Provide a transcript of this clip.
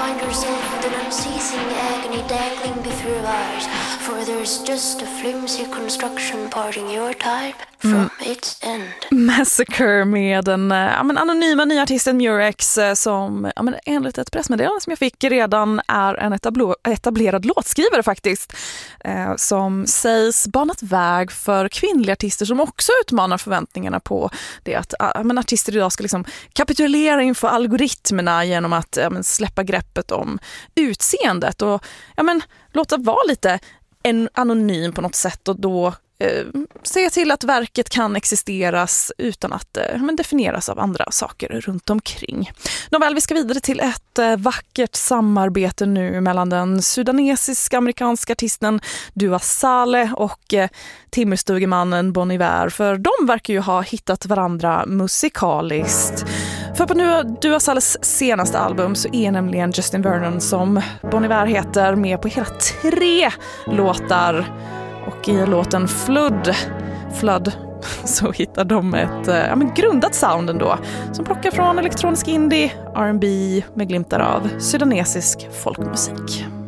find yourself with an unceasing agony dangling before your eyes, for there's just a flimsy construction parting your type from its end. Massacre med den anonyma nya artisten Murex som enligt ett pressmeddelande som jag fick redan är en etablerad låtskrivare faktiskt, som sägs banat väg för kvinnliga artister som också utmanar förväntningarna på det att artister idag ska liksom kapitulera inför algoritmerna genom att släppa greppet om utseendet och låta vara lite anonym på något sätt och då se till att verket kan existeras utan att definieras av andra saker runt omkring. Nåväl, vi ska vidare till ett vackert samarbete nu mellan den sudanesiska amerikanska artisten Dua Saleh och timmerstugemannen Bon Iver, för de verkar ju ha hittat varandra musikaliskt. För på Dua Salehs senaste album så är nämligen Justin Vernon, som Bon Iver heter, med på hela 3 låtar. Och i låten Flood så hittar de ett grundat sound ändå, som plockar från elektronisk indie, R&B med glimtar av sudanesisk folkmusik.